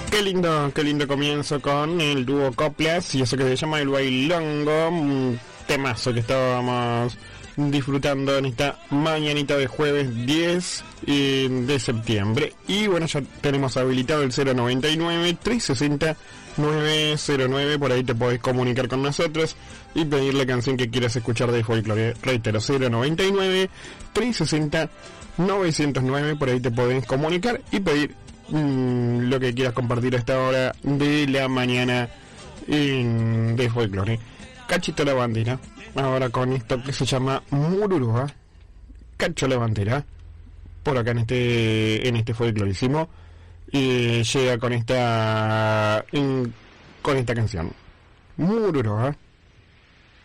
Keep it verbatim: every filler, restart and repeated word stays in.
Qué lindo, qué lindo comienzo con el dúo Coplas y eso que se llama El Bailongo, un temazo que estábamos disfrutando en esta mañanita de jueves diez de septiembre. Y bueno, ya tenemos habilitado el cero noventa y nueve, trescientos sesenta, nueve cero nueve, por ahí te podés comunicar con nosotros y pedir la canción que quieras escuchar de folclore. Reitero, cero noventa y nueve, trescientos sesenta, novecientos nueve, por ahí te podés comunicar y pedir Mm, lo que quieras compartir a esta hora de la mañana en, de folclore. Cachito la bandera, ahora con esto que se llama Mururúa. Cacho la bandera, por acá en este en este folclorísimo, y llega con esta en, con esta canción Mururúa.